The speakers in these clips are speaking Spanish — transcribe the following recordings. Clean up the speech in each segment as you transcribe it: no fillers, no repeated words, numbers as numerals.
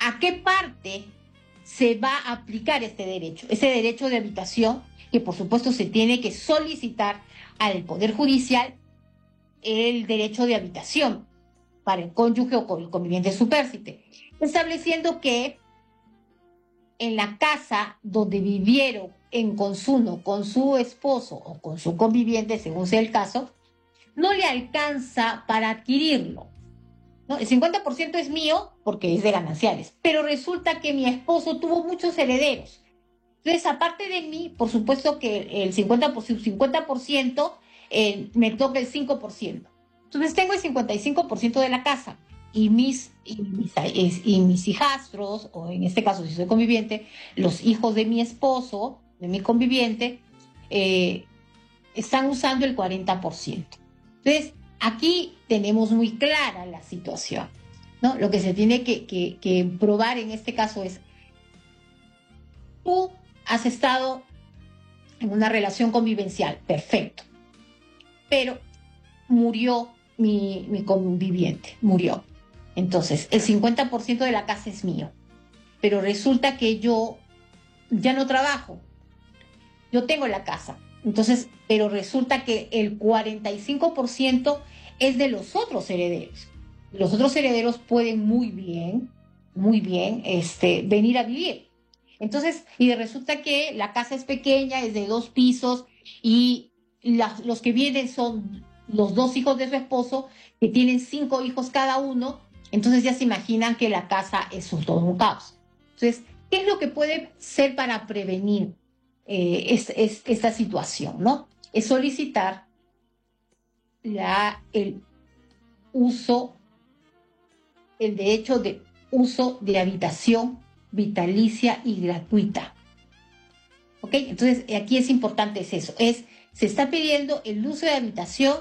¿a qué parte se va a aplicar este derecho? Ese derecho de habitación que por supuesto se tiene que solicitar al Poder Judicial el derecho de habitación para el cónyuge o el conviviente supérsite, estableciendo que en la casa donde vivieron en consumo con su esposo o con su conviviente, según sea el caso, no le alcanza para adquirirlo, ¿no? El 50% es mío porque es de gananciales, pero resulta que mi esposo tuvo muchos herederos. Entonces, aparte de mí, por supuesto que el 50%, me toca el 5%. Entonces, tengo el 55% de la casa y mis hijastros, o en este caso, si soy conviviente, los hijos de mi esposo, de mi conviviente, están usando el 40%. Entonces, aquí tenemos muy clara la situación, ¿no? Lo que se tiene que probar en este caso es: tú has estado en una relación convivencial, perfecto, pero murió mi conviviente, murió. Entonces, el 50% de la casa es mío, pero resulta que yo ya no trabajo, yo tengo la casa, entonces, pero resulta que el 45% es de los otros herederos. Los otros herederos pueden muy bien, venir a vivir. Entonces, y resulta que la casa es pequeña, es de 2 pisos, y los que vienen son los 2 hijos de su esposo, que tienen 5 hijos cada uno. Entonces ya se imaginan que la casa es todo un caos. Entonces, ¿qué es lo que puede ser para prevenir esta situación, ¿no? Es solicitar el uso, el derecho de uso de habitación vitalicia y gratuita. ¿Ok? Entonces, aquí es importante eso, se está pidiendo el uso de habitación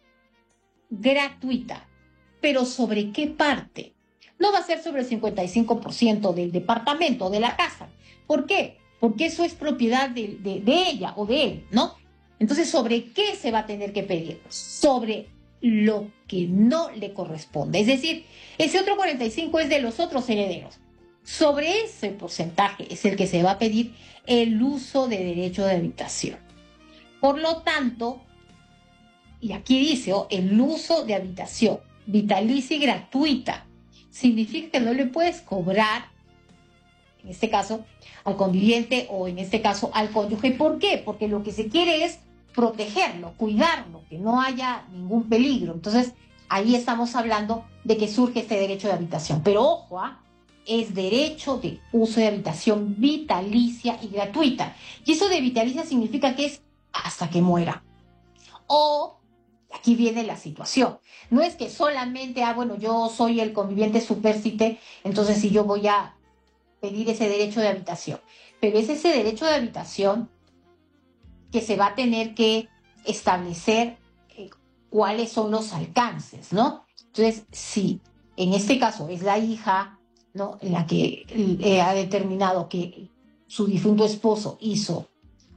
gratuita, pero ¿sobre qué parte? No va a ser sobre el 55% del departamento, de la casa. ¿Por qué? Porque eso es propiedad de ella o de él, ¿no? Entonces, ¿sobre qué se va a tener que pedir? Sobre lo que no le corresponde. Es decir, ese otro 45% es de los otros herederos. Sobre ese porcentaje es el que se va a pedir el uso de derecho de habitación. Por lo tanto, y aquí dice, el uso de habitación vitalicia y gratuita, significa que no le puedes cobrar, en este caso, al conviviente o en este caso al cónyuge. ¿Por qué? Porque lo que se quiere es protegerlo, cuidarlo, que no haya ningún peligro. Entonces, ahí estamos hablando de que surge este derecho de habitación. Pero ojo, es derecho de uso de habitación vitalicia y gratuita. Y eso de vitalicia significa que es hasta que muera. O, aquí viene la situación, no es que solamente, bueno, yo soy el conviviente supérsite, entonces sí yo voy a pedir ese derecho de habitación. Pero es ese derecho de habitación que se va a tener que establecer cuáles son los alcances, ¿no? Entonces, si en este caso es la hija, ¿no?, la que ha determinado que su difunto esposo hizo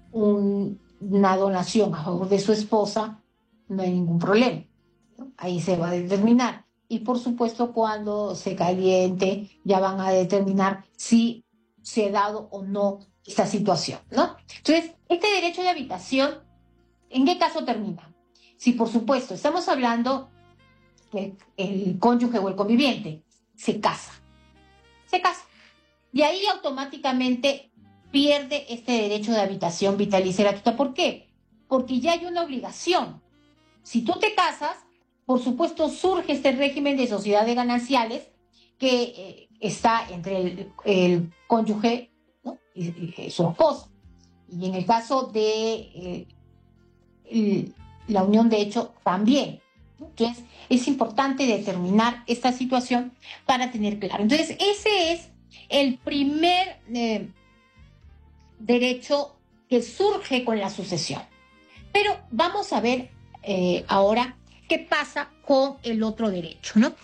una donación a favor de su esposa, no hay ningún problema, ¿no? Ahí se va a determinar. Y por supuesto, cuando se caliente, ya van a determinar si se ha dado o no esta situación, ¿no? Entonces, este derecho de habitación, ¿en qué caso termina? Si, por supuesto, estamos hablando que el cónyuge o el conviviente se casa, y ahí automáticamente pierde este derecho de habitación vitalicia y gratuita. ¿Por qué? Porque ya hay una obligación. Si tú te casas, por supuesto surge este régimen de sociedad de gananciales que está entre el cónyuge, ¿no?, y su esposa. Y en el caso de la unión de hecho también. Entonces, es importante determinar esta situación para tener claro. Entonces, ese es el primer derecho que surge con la sucesión. Pero vamos a ver ahora qué pasa con el otro derecho, ¿no?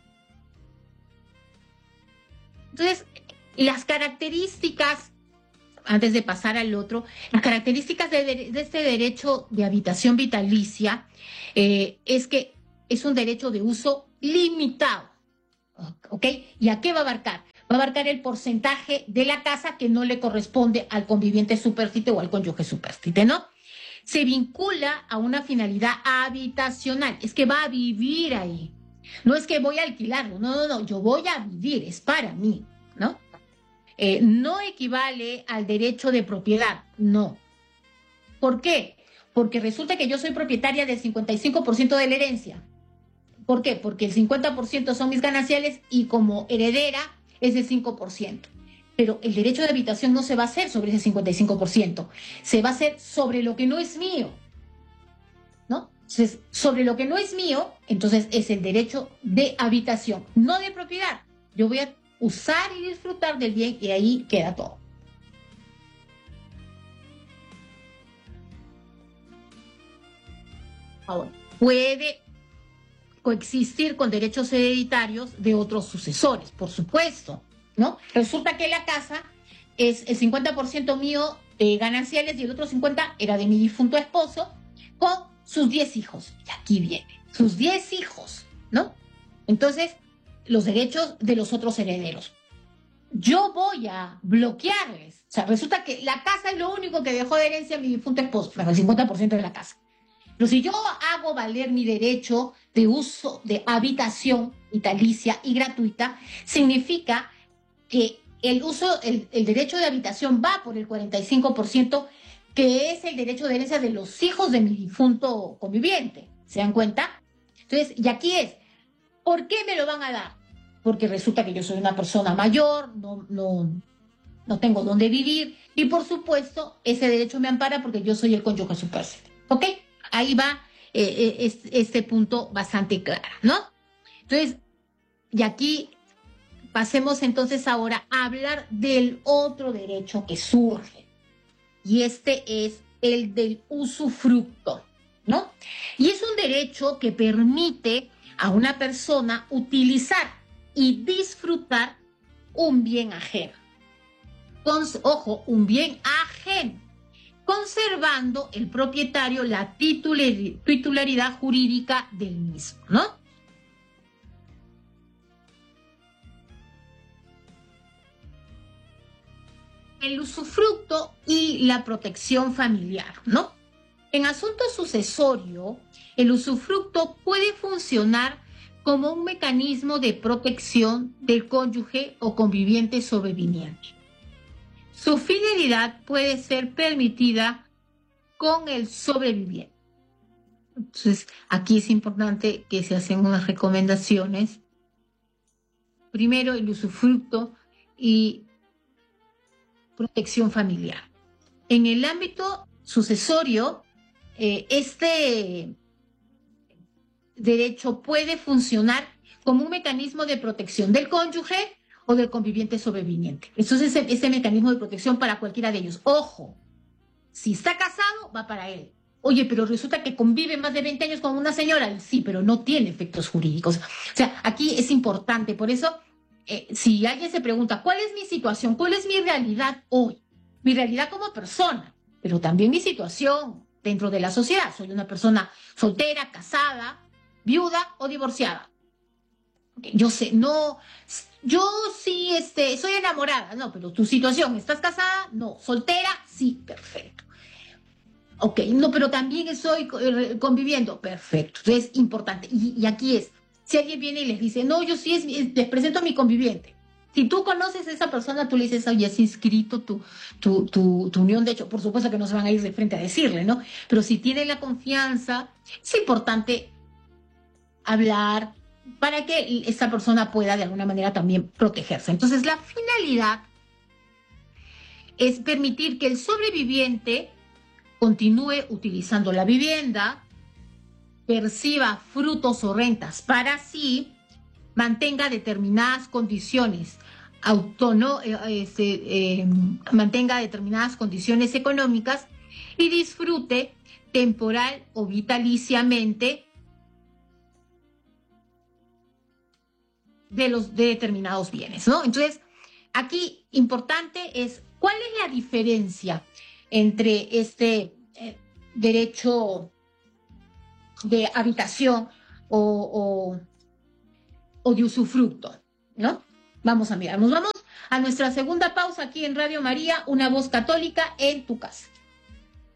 Entonces, las características, antes de pasar al otro, las características de este derecho de habitación vitalicia es que es un derecho de uso limitado, ¿ok? ¿Y a qué va a abarcar? Va va a abarcar el porcentaje de la casa que no le corresponde al conviviente supérstite o al cónyuge supérstite, ¿no? Se vincula a una finalidad habitacional, es que va a vivir ahí. No es que voy a alquilarlo, no, yo voy a vivir, es para mí, ¿no? No equivale al derecho de propiedad, no. ¿Por qué? Porque resulta que yo soy propietaria del 55% de la herencia. ¿Por qué? Porque el 50% son mis gananciales y como heredera es el 5%. Pero el derecho de habitación no se va a hacer sobre ese 55%, se va a hacer sobre lo que no es mío, ¿no? Entonces, sobre lo que no es mío, entonces es el derecho de habitación, no de propiedad. Yo voy a usar y disfrutar del bien y ahí queda todo. Ahora, puede coexistir con derechos hereditarios de otros sucesores, por supuesto, ¿no? Resulta que la casa es el 50% mío de gananciales y el otro 50% era de mi difunto esposo con sus 10 hijos. Y aquí viene, sus 10 hijos, ¿no? Entonces, los derechos de los otros herederos. Yo voy a bloquearles. O sea, resulta que la casa es lo único que dejó de herencia a mi difunto esposo, el 50% de la casa. Pero si yo hago valer mi derecho de uso de habitación vitalicia y gratuita, significa que el derecho de habitación va por el 45%, que es el derecho de herencia de los hijos de mi difunto conviviente. ¿Se dan cuenta? Entonces, y aquí es, ¿por qué me lo van a dar? Porque resulta que yo soy una persona mayor, no tengo dónde vivir, y por supuesto, ese derecho me ampara porque yo soy el cónyuge supérstite. ¿Ok? Ahí va este punto bastante claro, ¿no? Entonces, y aquí pasemos entonces ahora a hablar del otro derecho que surge, y este es el del usufructo, ¿no? Y es un derecho que permite a una persona utilizar y disfrutar un bien ajeno. Ojo, un bien ajeno, conservando el propietario la titularidad jurídica del mismo, ¿no? El usufructo y la protección familiar, ¿no? En asunto sucesorio, el usufructo puede funcionar como un mecanismo de protección del cónyuge o conviviente sobreviviente. Su fidelidad puede ser permitida con el sobreviviente. Entonces, aquí es importante que se hacen unas recomendaciones. Primero, el usufructo y protección familiar. En el ámbito sucesorio, este derecho puede funcionar como un mecanismo de protección del cónyuge o del conviviente sobreviviente. Entonces, ese mecanismo de protección para cualquiera de ellos. Ojo, si está casado, va para él. Oye, pero resulta que convive más de 20 años con una señora. Sí, pero no tiene efectos jurídicos. O sea, aquí es importante. Por eso, si alguien se pregunta, ¿cuál es mi situación? ¿Cuál es mi realidad hoy? Mi realidad como persona, pero también mi situación dentro de la sociedad. Soy una persona soltera, casada, viuda o divorciada. Yo sé, no, yo sí, soy enamorada, no, pero tu situación, ¿estás casada? No, soltera, sí, perfecto. Ok, no, pero también estoy conviviendo, perfecto. Entonces, importante. Y aquí es, si alguien viene y les dice, no, yo sí les presento a mi conviviente. Si tú conoces a esa persona, tú le dices, oye, has inscrito tu unión. De hecho, por supuesto que no se van a ir de frente a decirle, ¿no? Pero si tienen la confianza, es importante hablar para que esta persona pueda de alguna manera también protegerse. Entonces, la finalidad es permitir que el sobreviviente continúe utilizando la vivienda, perciba frutos o rentas para sí, mantenga determinadas condiciones mantenga determinadas condiciones económicas y disfrute temporal o vitaliciamente de determinados bienes, ¿no? Entonces, aquí importante es cuál es la diferencia entre este derecho de habitación o de usufructo, ¿no? Vamos a mirar, nos vamos a nuestra segunda pausa aquí en Radio María, Una Voz Católica en tu casa.